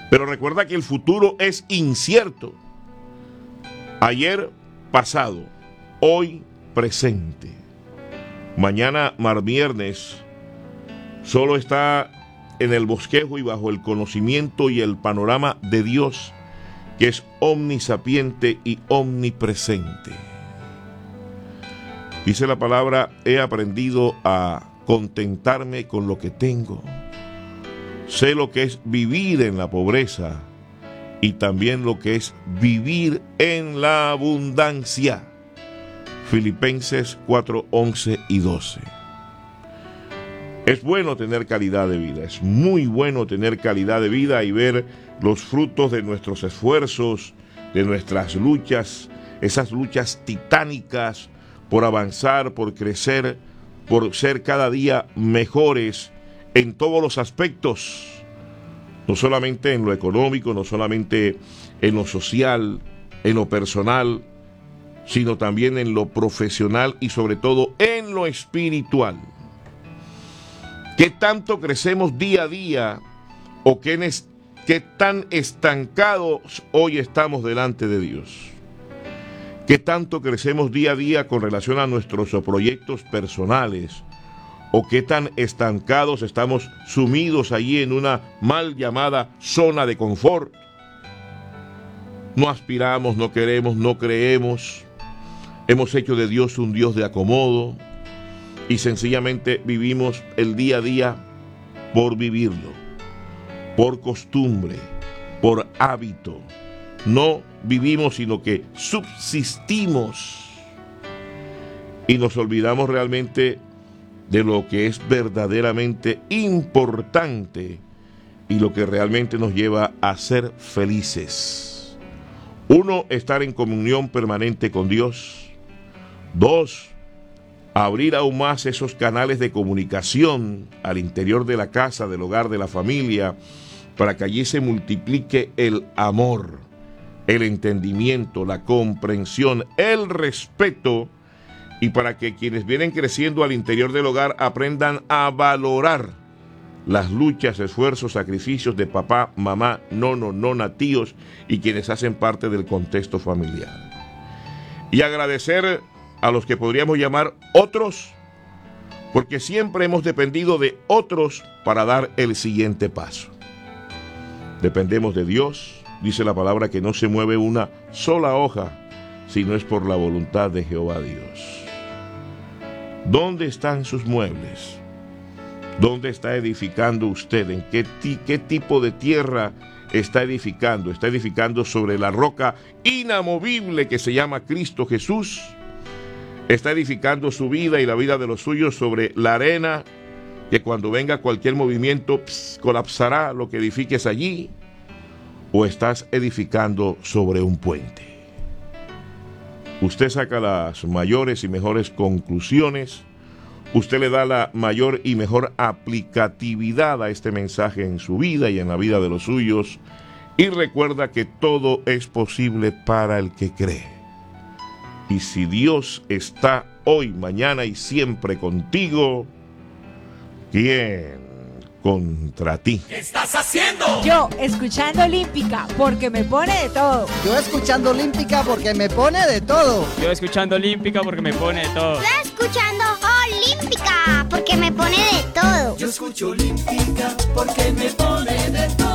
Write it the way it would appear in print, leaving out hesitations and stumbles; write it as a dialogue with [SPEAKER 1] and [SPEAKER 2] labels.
[SPEAKER 1] Pero recuerda que el futuro es incierto. Ayer pasado, hoy presente. Mañana, viernes, solo está en el bosquejo y bajo el conocimiento y el panorama de Dios, que es omnisapiente y omnipresente. Dice la palabra: he aprendido a contentarme con lo que tengo. Sé lo que es vivir en la pobreza y también lo que es vivir en la abundancia. Filipenses 4, 11 y 12. Es bueno tener calidad de vida, es muy bueno tener calidad de vida y ver los frutos de nuestros esfuerzos, de nuestras luchas, esas luchas titánicas por avanzar, por crecer, por ser cada día mejores en todos los aspectos, no solamente en lo económico, no solamente en lo social, en lo personal, sino también en lo profesional y sobre todo en lo espiritual. ¿Qué tanto crecemos día a día o qué tan estancados hoy estamos delante de Dios? ¿Qué tanto crecemos día a día con relación a nuestros proyectos personales? ¿O qué tan estancados estamos sumidos allí en una mal llamada zona de confort? No aspiramos, no queremos, no creemos. Hemos hecho de Dios un Dios de acomodo y sencillamente vivimos el día a día por vivirlo, por costumbre, por hábito. No vivimos, sino que subsistimos y nos olvidamos realmente de lo que es verdaderamente importante y lo que realmente nos lleva a ser felices. 1, estar en comunión permanente con Dios. 2, abrir aún más esos canales de comunicación al interior de la casa, del hogar, de la familia, para que allí se multiplique el amor, el entendimiento, la comprensión, el respeto, y para que quienes vienen creciendo al interior del hogar aprendan a valorar las luchas, esfuerzos, sacrificios de papá, mamá, nono, nona, tíos y quienes hacen parte del contexto familiar. Y agradecer a los que podríamos llamar otros, porque siempre hemos dependido de otros para dar el siguiente paso. Dependemos de Dios. Dice la palabra que no se mueve una sola hoja si no es por la voluntad de Jehová Dios. ¿Dónde están sus muebles? ¿Dónde está edificando usted? ¿En qué tipo de tierra está edificando? ¿Está edificando sobre la roca inamovible que se llama Cristo Jesús? ¿Está edificando su vida y la vida de los suyos sobre la arena que cuando venga cualquier movimiento colapsará lo que edifiques allí? ¿O estás edificando sobre un puente? Usted saca las mayores y mejores conclusiones. Usted le da la mayor y mejor aplicatividad a este mensaje en su vida y en la vida de los suyos. Y recuerda que todo es posible para el que cree. Y si Dios está hoy, mañana y siempre contigo, ¿quién contra ti?
[SPEAKER 2] ¿Qué estás haciendo?
[SPEAKER 3] Yo, escuchando Olímpica, porque me pone de todo.
[SPEAKER 4] Yo escuchando Olímpica porque me pone de todo.
[SPEAKER 5] Yo escuchando Olímpica porque me pone de todo.
[SPEAKER 6] Yo escuchando Olímpica porque me pone de todo.
[SPEAKER 2] Yo escucho Olímpica porque me pone de todo.